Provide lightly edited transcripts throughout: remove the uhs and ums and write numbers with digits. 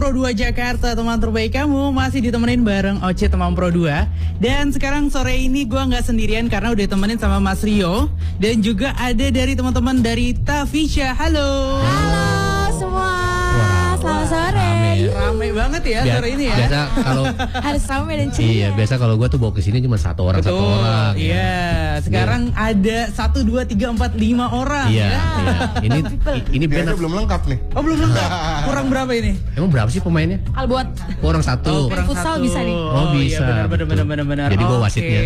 Pro 2 Jakarta, teman terbaik kamu. Masih ditemenin bareng Oce teman Pro 2. Dan sekarang sore ini gue gak sendirian karena udah ditemenin sama Mas Rio. Dan juga ada dari teman-teman dari Tafisha. Halo. Halo semua. Selamat sore. Rame banget ya sore ini ya. Biasa kalau harus rame dan ceria. Iya, biasa kalau gue tuh bawa ke sini cuma satu orang. Iya, sekarang ada 1, 2, 3, 4, 5 orang. Iya, ya. iya. Ini band belum lengkap nih. Oh, belum lengkap. Kurang berapa ini? Emang berapa sih pemainnya? Kalau buat Orang satu. kurang futsal satu. bisa nih. Oh, bisa. Iya, benar. Jadi gue Oke. wasitnya.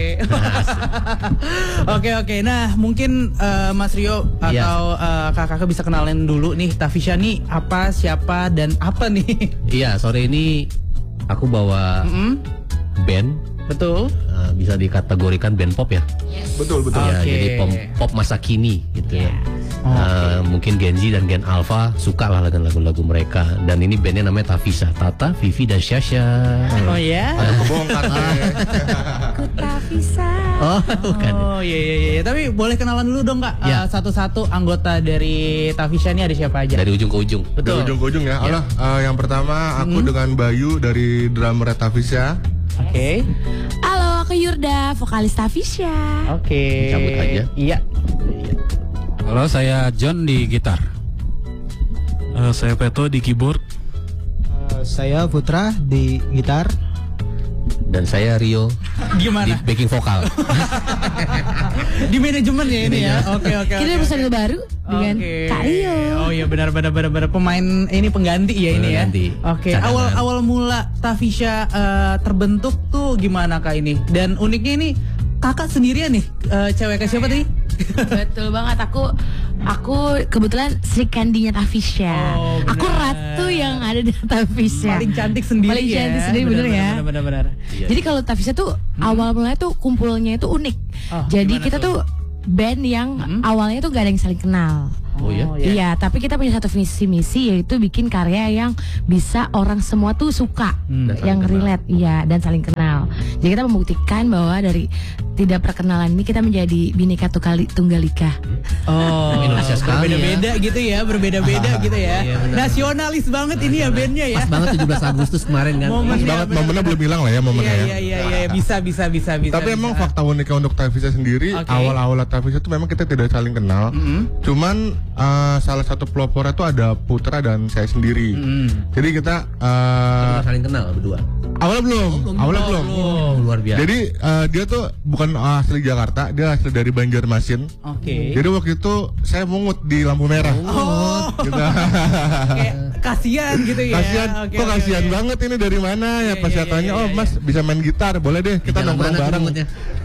Oke. Nah, mungkin Mas Rio atau kakak bisa kenalin dulu nih Tafisha nih apa, siapa dan apa nih? Iya, sore ini aku bawa band. Betul. Bisa dikategorikan band pop ya. Betul. Ya, Oke. jadi pop masa kini gitu ya. Mungkin Gen Z dan Gen Alpha suka lah lagu-lagu mereka. Dan ini bandnya namanya Tafisha, Tata, Vivi dan Syasha. Oh ya. Ada kebongkar deh. Aku tak bisa. Oh, bukan. Oh iya. Tapi boleh kenalan dulu dong Kak. Ya. Satu-satu anggota dari Tafisha ini ada siapa aja? Dari ujung ke ujung. Dari Betul. ujung ke ujung ya. Allah, yang pertama aku dengan Bayu dari drummer Tafisha. Oke. Halo, aku Yurda, vokalis Tafisha. Oke. Cabut aja. Iya. Halo, saya John di gitar. Saya Peto di keyboard. Saya Putra di gitar. Dan saya Rio di Gimana? backing vokal. Di manajemen ya ini ya. Oke. Kita ada personil baru dengan Oke. Kak Rio. Oh iya benar pemain ini pengganti ya ini ya. Pengganti. Oke. Cadangan. Awal mula Tafisha terbentuk tuh gimana Kak ini? Dan uniknya ini kakak sendirian nih, cewek ke siapa tadi? Betul banget, aku kebetulan Sri Kandinya Tafisha. Oh, benar. Aku ratu yang ada di Tafisha. Paling cantik sendiri Paling ya. cantik sendiri bener ya. Benar. Jadi kalau Tafisha tuh awal mulanya tuh kumpulnya itu unik. Oh, Jadi gimana kita tuh band yang awalnya tuh gak ada yang saling kenal. Oh ya? Iya, tapi kita punya satu visi misi yaitu bikin karya yang bisa orang semua tuh suka, Dan yang saling kenal. relate, iya, dan saling kenal. Jadi kita membuktikan bahwa dari tidak perkenalan ini kita menjadi Bhinneka Tunggal Ika. Oh, Indonesia sekali berbeda-beda gitu ya, berbeda-beda gitu ya. Iya, benar. Nasionalis banget ini ya bandnya ya. Pas banget 17 Agustus kemarin kan. Momen. Pas banget, momennya belum hilang lah ya momennya ya. Iya, bisa. Tapi emang fakta uniknya untuk Tafisha sendiri, Oke. awal-awal Tafisha tuh memang kita tidak saling kenal. Cuman salah satu pelopornya tuh ada Putra dan saya sendiri. Jadi kita Kita saling kenal berdua. awalnya belum. Oh, luar biasa. Jadi dia tuh bukan asli Jakarta, dia asli dari Banjarmasin. Oke. Jadi waktu itu saya mungut di lampu merah. Oh, Gitu. kayak kasihan gitu ya. Kasihan, Oke, kok oke, kasihan oke. banget ini dari mana ya? Pas saya tanya, oh Mas bisa main gitar, boleh deh kita Jalan nongkrong mana tuh bareng. moodnya?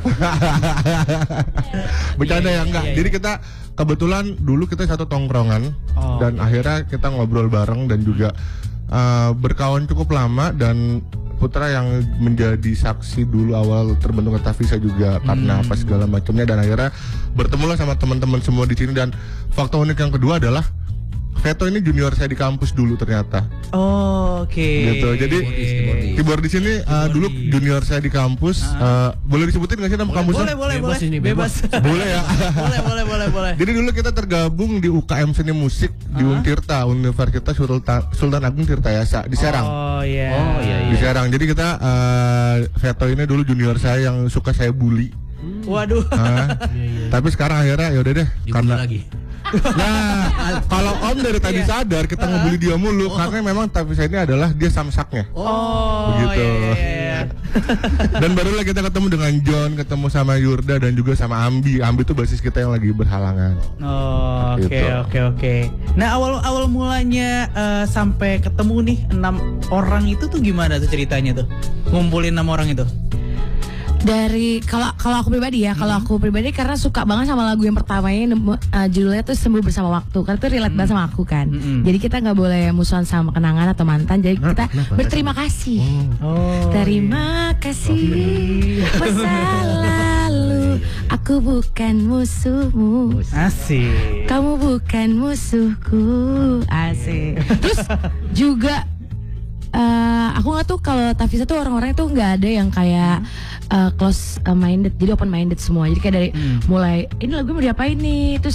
Bercanda ya enggak. iya. Jadi kita kebetulan dulu kita satu tongkrongan Oh. dan akhirnya kita ngobrol bareng dan juga berkawan cukup lama dan Putra yang menjadi saksi dulu awal terbentuknya Tafisha juga karena apa segala macamnya dan akhirnya bertemulah sama teman-teman semua di sini dan fakta unik yang kedua adalah Veto ini junior saya di kampus dulu ternyata. Oh, oke. Gitu. Jadi keyboard di sini dulu junior saya di kampus. Boleh disebutin nggak sih nama kampusnya? Boleh. Bebas ini, Bebas. Boleh ya. boleh. Jadi dulu kita tergabung di UKM Seni Musik di Untirta, Universitas Sultan Agung Tirtayasa di Serang. Oh iya. Di Serang. Jadi kita Veto ini dulu junior saya yang suka saya bully. Waduh. Tapi sekarang akhirnya ya udah deh Dibully karena lagi. Nah, kalau Om dari tadi sadar kita ngebully dia mulu karena memang Tafisha ini adalah dia samsaknya. Oh, Begitu. iya. Dan barulah kita ketemu dengan John, ketemu sama Yurda dan juga sama Ambi. Ambi itu basis kita yang lagi berhalangan. Oh, oke. Gitu. Nah, awal mulanya sampai ketemu nih 6 orang itu tuh gimana tuh ceritanya tuh? Ngumpulin 6 orang itu. Dari kalau aku pribadi ya, kalau aku pribadi karena suka banget sama lagu yang pertamanya judulnya tuh Sembuh Bersama Waktu. Karena itu relate banget sama aku kan. Jadi kita nggak boleh musuhan sama kenangan atau mantan. Jadi kita berterima kasih. Oh. Terima kasih masa lalu. Aku bukan musuhmu. Asik. Kamu bukan musuhku. Asik. Terus juga aku nggak tuh kalau Tafisha tuh orang-orangnya tuh nggak ada yang kayak close minded, jadi open minded semua. Jadi kayak dari mulai ini lagu mau diapain nih, terus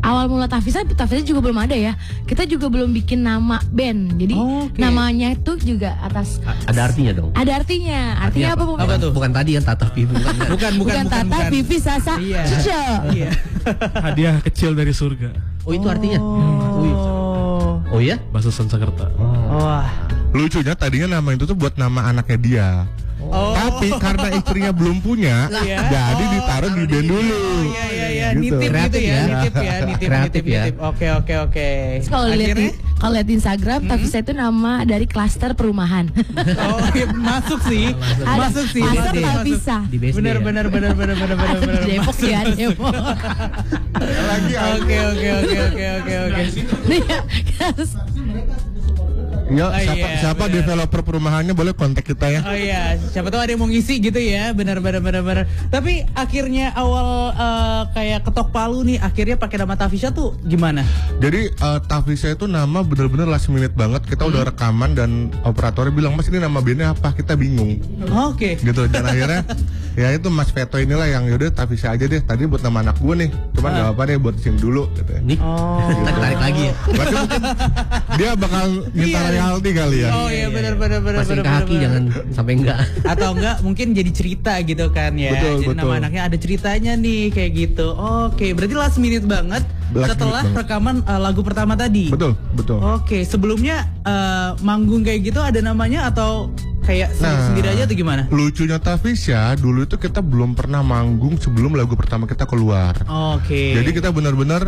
awal mula Tafisa juga belum ada ya. Kita juga belum bikin nama band. Jadi namanya itu juga atas Ada artinya dong. ada artinya. Artinya apa? Bu? Apa tuh? Bukan tadi yang Tata Vivi. Bukan Tata, Vivi, Sasa, Iya. Cica. Iya. Hadiah kecil dari surga. Oh itu artinya. Oh ya? Bahasa Sanskerta. Wah. Lucunya tadinya nama itu tuh buat nama anaknya dia. Tapi karena istrinya belum punya, Iya. jadi ditaruh di band dulu. Iya, Gitu. nitip gitu Kreatif ya, ya. nitip. Kreatif ya. Oke. Terus kalau lihat di Instagram, Tafisa itu nama dari klaster perumahan. Oh, iya, masuk sih. Masuk sih. Ada Masuk. Tafisa. Di BSD Bener. Di Depok ya, Depok. Lagi Oke. Nih, harus Ya, Oh, siapa bener. developer perumahannya boleh kontak kita ya. Oh iya, siapa tahu ada yang mau ngisi gitu ya, benar. Tapi akhirnya awal kayak ketok palu nih, akhirnya pakai nama Tafisa tuh gimana? Jadi Tafisa itu nama bener-bener last minute banget. Kita udah rekaman dan operatornya bilang, Mas ini nama bandnya apa? Kita bingung. Oke. Gitu dan akhirnya ya itu Mas Veto inilah yang yaudah Tafisa aja deh. Tadi buat nama anak gue nih, cuman gak apa deh buat sini dulu. Gitu. Nih. Tarik lagi ya. Berarti mungkin dia bakal minta royalti kali ya. Oh iya benar. Masih kaki jangan sampai enggak. Atau enggak mungkin jadi cerita gitu kan ya. Betul, Jadi nama anaknya ada ceritanya nih kayak gitu. Oke, berarti last minute banget Last setelah minute banget. rekaman lagu pertama tadi. Betul. Oke, sebelumnya manggung kayak gitu ada namanya atau kayak sendiri aja atau gimana? Lucunya Tafisa dulu itu kita belum pernah manggung sebelum lagu pertama kita keluar. Oke. Jadi kita benar-benar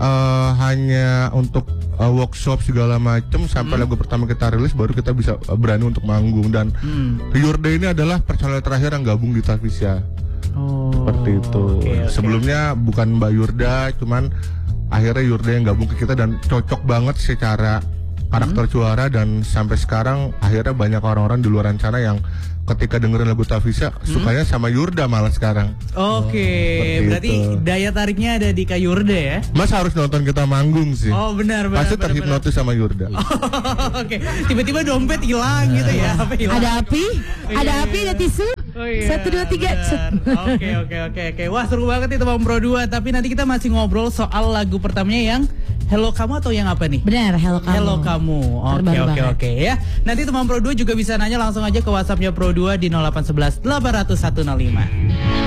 hanya untuk workshop segala macam sampai lagu pertama kita rilis baru kita bisa berani untuk manggung dan Yurde ini adalah personel terakhir yang gabung di Tafisa. Oh, Seperti itu. oke. Sebelumnya bukan Mbak Yurda, cuman akhirnya Yurda yang gabung ke kita dan cocok banget secara karakter suara dan sampai sekarang akhirnya banyak orang-orang di luar sana yang ketika dengerin lagu Tafisa sukanya sama Yurda malah sekarang. Oke, Seperti berarti itu. daya tariknya ada di Kak Yurde ya? Mas harus nonton kita manggung sih. Oh benar. Pasti terhipnotis sama Yurda. Oke, tiba-tiba dompet hilang gitu ya? Apa hilang? ada api, ada tisu. Oh, iya. 1, 2, 3. Oke. Wah seru banget nih Teman Pro 2. Tapi nanti kita masih ngobrol soal lagu pertamanya yang Hello Kamu atau yang apa nih? Benar, Hello Kamu. Hello Kamu. Terbaru banget. Oke ya. Nanti Teman Pro 2 juga bisa nanya langsung aja ke WhatsAppnya Pro 2 di 0811 800 105.